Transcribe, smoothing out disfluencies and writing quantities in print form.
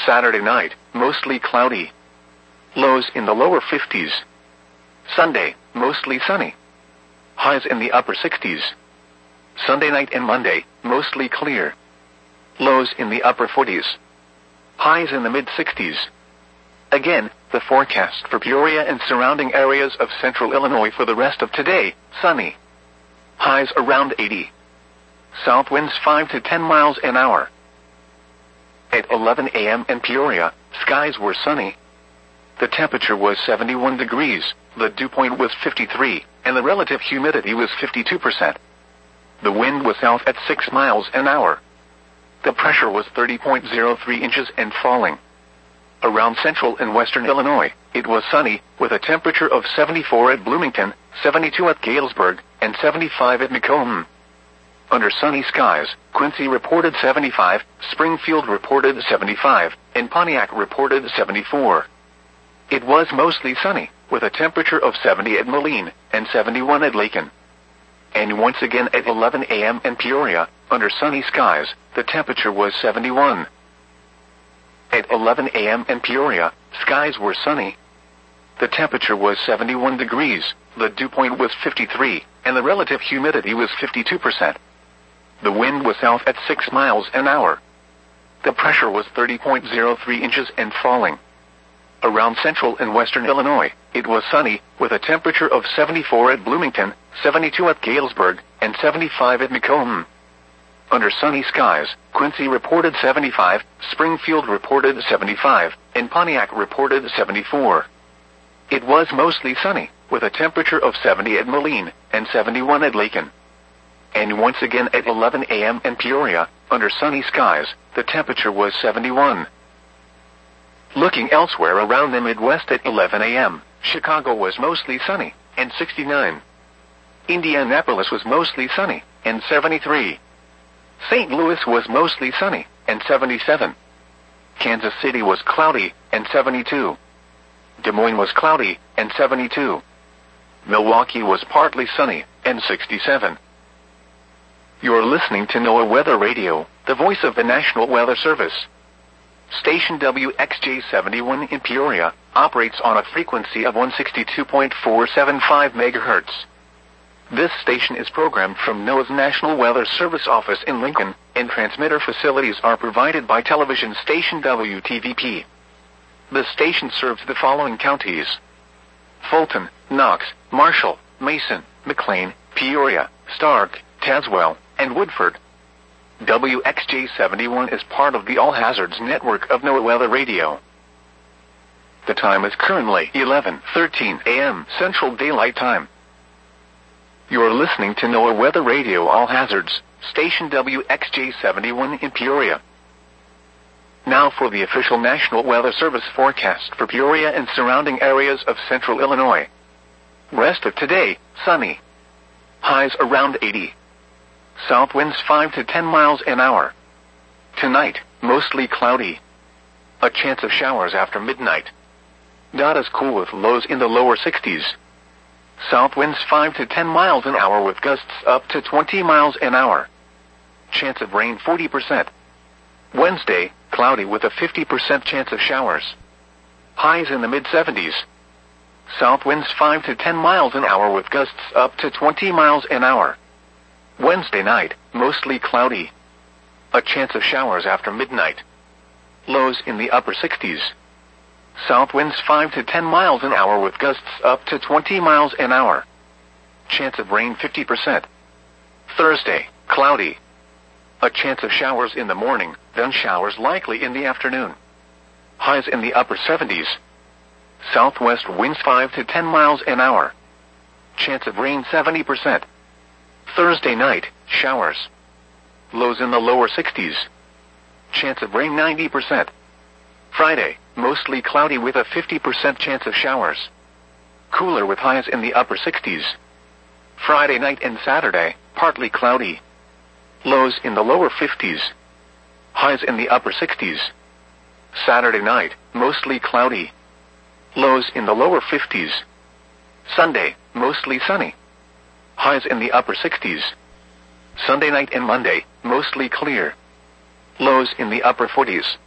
Saturday night, mostly cloudy. Lows in the lower 50s. Sunday, mostly sunny. Highs in the upper 60s. Sunday night and Monday, mostly clear. Lows in the upper 40s. Highs in the mid-60s. Again, the forecast for Peoria and surrounding areas of central Illinois for the rest of today: sunny. Highs around 80. South winds 5 to 10 miles an hour. At 11 a.m. in Peoria, skies were sunny. The temperature was 71 degrees, the dew point was 53, and the relative humidity was 52%. The wind was south at 6 miles an hour. The pressure was 30.03 inches and falling. Around central and western Illinois, it was sunny, with a temperature of 74 at Bloomington, 72 at Galesburg, and 75 at Macomb. Under sunny skies, Quincy reported 75, Springfield reported 75, and Pontiac reported 74. It was mostly sunny, with a temperature of 70 at Moline, and 71 at Lakin. And once again at 11 a.m. in Peoria, under sunny skies, the temperature was 71. At 11 a.m. in Peoria, skies were sunny. The temperature was 71 degrees, the dew point was 53, and the relative humidity was 52%. The wind was south at 6 miles an hour. The pressure was 30.03 inches and falling. Around central and western Illinois, it was sunny, with a temperature of 74 at Bloomington, 72 at Galesburg, and 75 at Macomb. Under sunny skies, Quincy reported 75, Springfield reported 75, and Pontiac reported 74. It was mostly sunny, with a temperature of 70 at Moline, and 71 at Lakin. And once again at 11 a.m. in Peoria, under sunny skies, the temperature was 71. Looking elsewhere around the Midwest at 11 a.m., Chicago was mostly sunny, and 69. Indianapolis was mostly sunny, and 73. St. Louis was mostly sunny, and 77. Kansas City was cloudy, and 72. Des Moines was cloudy, and 72. Milwaukee was partly sunny, and 67. You're listening to NOAA Weather Radio, the voice of the National Weather Service. Station WXJ71 in Peoria operates on a frequency of 162.475 MHz. This station is programmed from NOAA's National Weather Service office in Lincoln, and transmitter facilities are provided by television station WTVP. The station serves the following counties: Fulton, Knox, Marshall, Mason, McLean, Peoria, Stark, Tazewell, and Woodford. WXJ71 is part of the All Hazards network of NOAA Weather Radio. The time is currently 11:13 a.m. Central Daylight Time. You're listening to NOAA Weather Radio All Hazards, station WXJ71 in Peoria. Now for the official National Weather Service forecast for Peoria and surrounding areas of central Illinois. Rest of today, sunny. Highs around 80. South winds 5 to 10 miles an hour. Tonight, mostly cloudy. A chance of showers after midnight. Not as cool with lows in the lower 60s. South winds 5 to 10 miles an hour with gusts up to 20 miles an hour. Chance of rain 40%. Wednesday, cloudy with a 50% chance of showers. Highs in the mid-70s. South winds 5 to 10 miles an hour with gusts up to 20 miles an hour. Wednesday night, mostly cloudy. A chance of showers after midnight. Lows in the upper 60s. South winds 5 to 10 miles an hour with gusts up to 20 miles an hour. Chance of rain 50%. Thursday, cloudy. A chance of showers in the morning, then showers likely in the afternoon. Highs in the upper 70s. Southwest winds 5 to 10 miles an hour. Chance of rain 70%. Thursday night, showers. Lows in the lower 60s. Chance of rain 90%. Friday, mostly cloudy with a 50% chance of showers. Cooler with highs in the upper 60s. Friday night and Saturday, partly cloudy. Lows in the lower 50s. Highs in the upper 60s. Saturday night, mostly cloudy. Lows in the lower 50s. Sunday, mostly sunny. Highs in the upper 60s. Sunday night and Monday, mostly clear. Lows in the upper 40s.